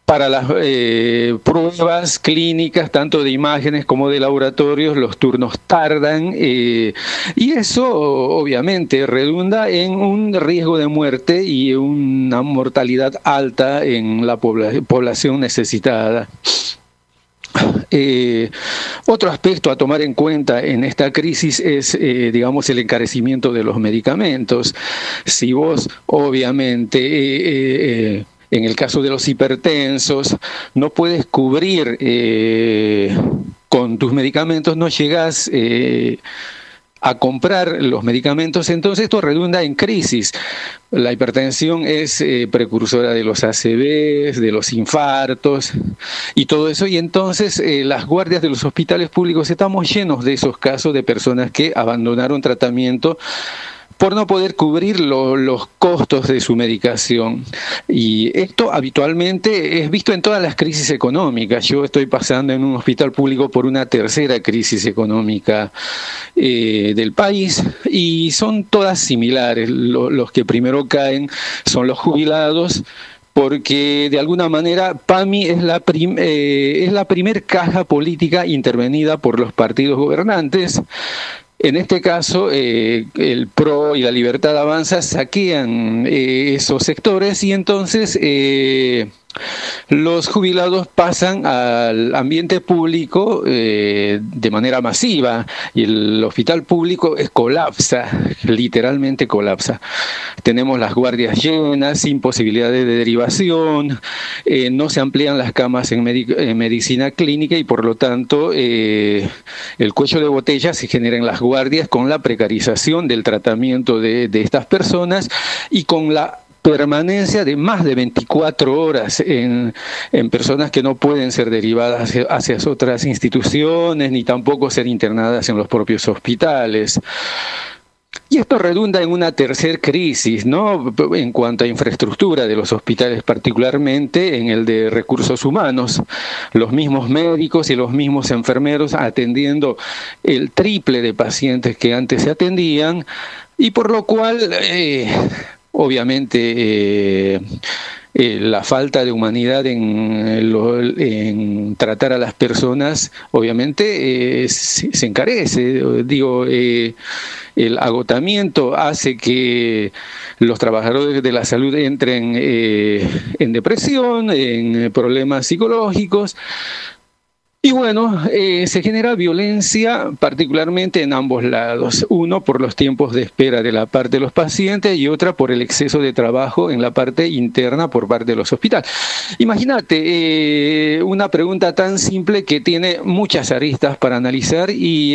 para las pruebas clínicas, tanto de imágenes como de laboratorios, los turnos tardan y eso obviamente redunda en un riesgo de muerte y una mortalidad alta en la población necesitada. Otro aspecto a tomar en cuenta en esta crisis es, digamos, el encarecimiento de los medicamentos. Si vos, obviamente, en el caso de los hipertensos, no puedes cubrir con tus medicamentos, no llegas a comprar los medicamentos, entonces esto redunda en crisis. La hipertensión es precursora de los ACVs, de los infartos y todo eso, y entonces las guardias de los hospitales públicos estamos llenos de esos casos de personas que abandonaron tratamiento por no poder cubrir los costos de su medicación. Y esto habitualmente es visto en todas las crisis económicas. Yo estoy pasando en un hospital público por una tercera crisis económica del país y son todas similares. Los que primero caen son los jubilados, porque de alguna manera PAMI es la primer caja política intervenida por los partidos gobernantes. En este caso, el PRO y la Libertad Avanza saquean esos sectores y entonces los jubilados pasan al ambiente público de manera masiva y el hospital público colapsa, literalmente colapsa. Tenemos las guardias llenas, sin posibilidades de derivación, no se amplían las camas en medicina clínica y por lo tanto el cuello de botella se genera en las guardias con la precarización del tratamiento de estas personas y con la permanencia de más de 24 horas en personas que no pueden ser derivadas hacia otras instituciones ni tampoco ser internadas en los propios hospitales. Y esto redunda en una tercera crisis, ¿no? En cuanto a infraestructura de los hospitales, particularmente en el de recursos humanos. Los mismos médicos y los mismos enfermeros atendiendo el triple de pacientes que antes se atendían, y por lo cual obviamente la falta de humanidad en tratar a las personas obviamente se encarece. Digo, el agotamiento hace que los trabajadores de la salud entren en depresión, en problemas psicológicos. Y bueno, se genera violencia particularmente en ambos lados. Uno por los tiempos de espera de la parte de los pacientes y otra por el exceso de trabajo en la parte interna por parte de los hospitales. Imagínate, una pregunta tan simple que tiene muchas aristas para analizar y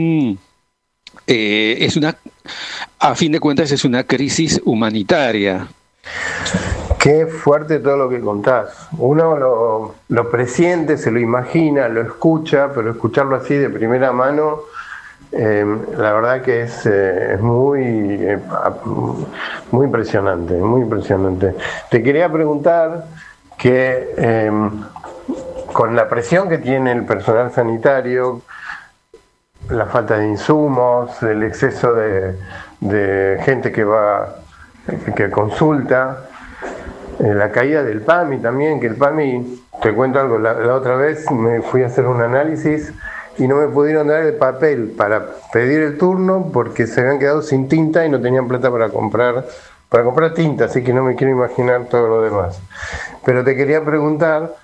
a fin de cuentas es una crisis humanitaria. Qué fuerte todo lo que contás. Uno lo presiente, se lo imagina, lo escucha, pero escucharlo así de primera mano, la verdad que es muy impresionante, muy impresionante. Te quería preguntar que con la presión que tiene el personal sanitario, la falta de insumos, el exceso de gente que consulta, la caída del PAMI también, que el PAMI, te cuento algo, la otra vez me fui a hacer un análisis y no me pudieron dar el papel para pedir el turno porque se habían quedado sin tinta y no tenían plata para comprar tinta, así que no me quiero imaginar todo lo demás. Pero te quería preguntar,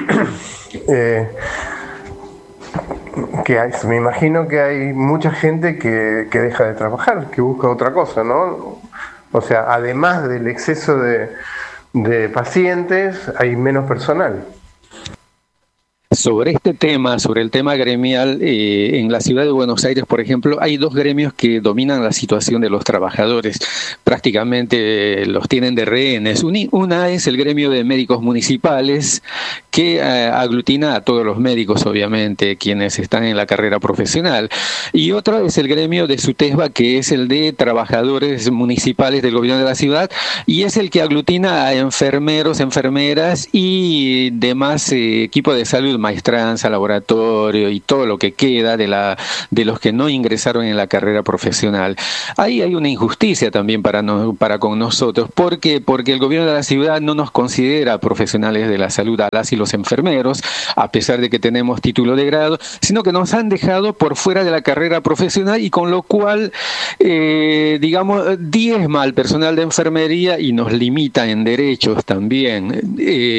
me imagino que hay mucha gente que deja de trabajar, que busca otra cosa, ¿no? O sea, además del exceso de pacientes, hay menos personal. Sobre este tema, sobre el tema gremial, en la ciudad de Buenos Aires, por ejemplo, hay dos gremios que dominan la situación de los trabajadores. Prácticamente los tienen de rehenes. Una es el gremio de médicos municipales, que aglutina a todos los médicos, obviamente, quienes están en la carrera profesional. Y otro es el gremio de SUTESBA, que es el de trabajadores municipales del gobierno de la ciudad, y es el que aglutina a enfermeros, enfermeras y demás equipo de salud, maestranza, laboratorio y todo lo que queda de los que no ingresaron en la carrera profesional. Ahí hay una injusticia también para con nosotros. ¿Por qué? Porque el gobierno de la ciudad no nos considera profesionales de la salud a las y los enfermeros, a pesar de que tenemos título de grado, sino que nos han dejado por fuera de la carrera profesional, y con lo cual, digamos, diezma al personal de enfermería y nos limita en derechos también.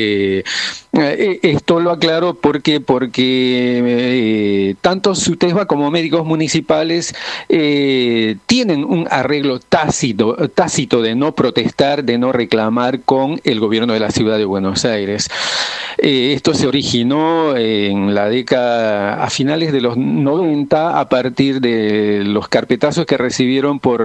Esto lo aclaro porque tanto SUTESBA como médicos municipales tienen un arreglo tácito de no protestar, de no reclamar con el gobierno de la ciudad de Buenos Aires. Esto se originó en la década, a finales de los 90, a partir de los carpetazos que recibieron por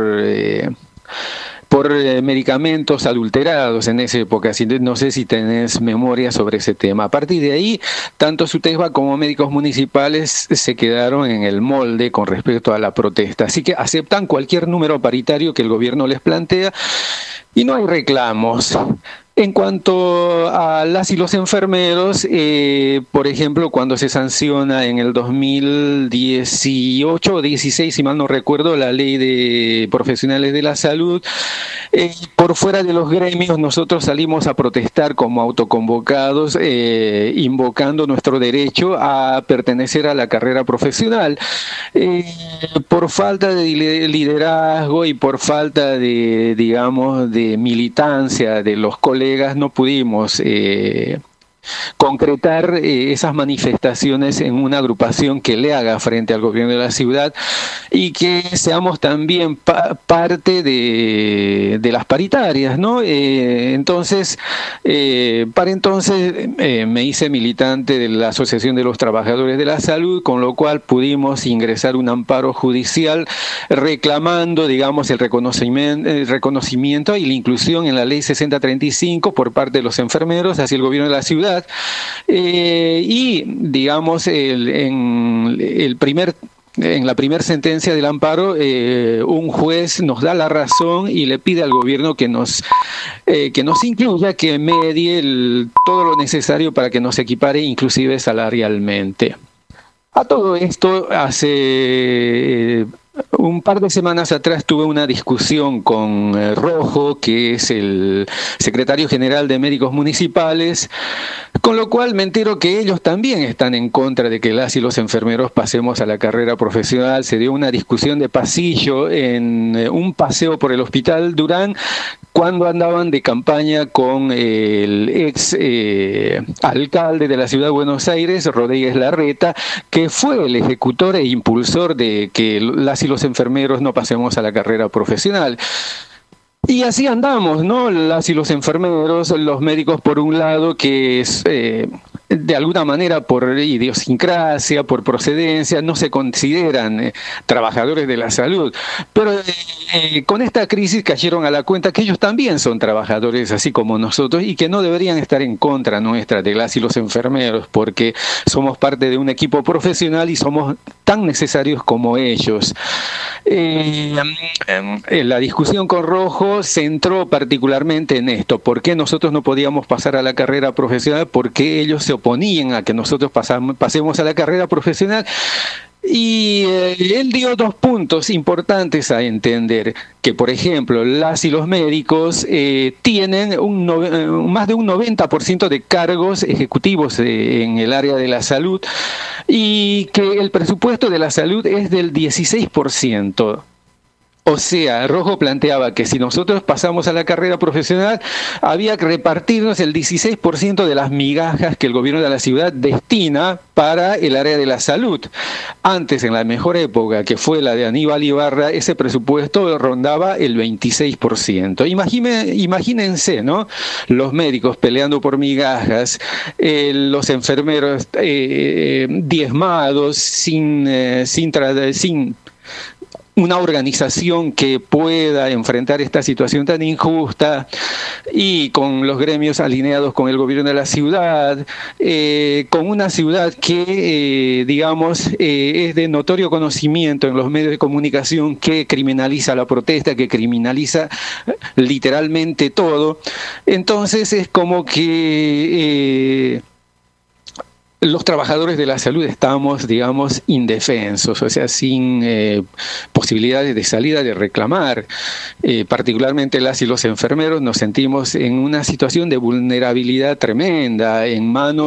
medicamentos adulterados en esa época. No sé si tenés memoria sobre ese tema. A partir de ahí, tanto SUTESBA como médicos municipales se quedaron en el molde con respecto a la protesta. Así que aceptan cualquier número paritario que el gobierno les plantea y no hay reclamos. En cuanto a las y los enfermeros, por ejemplo, cuando se sanciona en el 2018 o 16, si mal no recuerdo, la ley de profesionales de la salud, por fuera de los gremios nosotros salimos a protestar como autoconvocados, invocando nuestro derecho a pertenecer a la carrera profesional. Por falta de liderazgo y por falta de, digamos, de militancia de los colegas, no pudimos concretar esas manifestaciones en una agrupación que le haga frente al gobierno de la ciudad y que seamos también parte de las paritarias, ¿no? Entonces, para entonces me hice militante de la Asociación de los Trabajadores de la Salud, con lo cual pudimos ingresar un amparo judicial reclamando, digamos, el reconocimiento y la inclusión en la ley 6035 por parte de los enfermeros hacia el gobierno de la ciudad. Y digamos en la primera sentencia del amparo, un juez nos da la razón y le pide al gobierno que nos incluya, que medie todo lo necesario para que nos equipare inclusive salarialmente. A todo esto, hace un par de semanas atrás tuve una discusión con Rojo, que es el secretario general de médicos municipales, con lo cual me entero que ellos también están en contra de que las y los enfermeros pasemos a la carrera profesional. Se dio una discusión de pasillo en un paseo por el Hospital Durán, cuando andaban de campaña con el ex alcalde de la ciudad de Buenos Aires, Rodríguez Larreta, que fue el ejecutor e impulsor de que las y los enfermeros no pasemos a la carrera profesional. Y así andamos, ¿no? Las y los enfermeros, los médicos por un lado, que es de alguna manera por idiosincrasia, por procedencia, no se consideran trabajadores de la salud. Pero con esta crisis cayeron a la cuenta que ellos también son trabajadores, así como nosotros, y que no deberían estar en contra nuestra de las y los enfermeros, porque somos parte de un equipo profesional y somos tan necesarios como ellos. La discusión con Rojo se centró particularmente en esto: ¿por qué nosotros no podíamos pasar a la carrera profesional? ¿Por qué ellos se oponían a que nosotros pasemos a la carrera profesional? Y él dio dos puntos importantes a entender: que, por ejemplo, las y los médicos tienen más de un 90% de cargos ejecutivos en el área de la salud, y que el presupuesto de la salud es del 16%. O sea, Rojo planteaba que si nosotros pasamos a la carrera profesional, había que repartirnos el 16% de las migajas que el gobierno de la ciudad destina para el área de la salud. Antes, en la mejor época, que fue la de Aníbal Ibarra, ese presupuesto rondaba el 26%. Imagínense, ¿no? Los médicos peleando por migajas, los enfermeros diezmados, sin una organización que pueda enfrentar esta situación tan injusta, y con los gremios alineados con el gobierno de la ciudad, con una ciudad que, digamos, es de notorio conocimiento en los medios de comunicación, que criminaliza la protesta, que criminaliza literalmente todo. Entonces es como que los trabajadores de la salud estamos, digamos, indefensos, o sea, sin posibilidades de salida, de reclamar. Particularmente las y los enfermeros nos sentimos en una situación de vulnerabilidad tremenda, en manos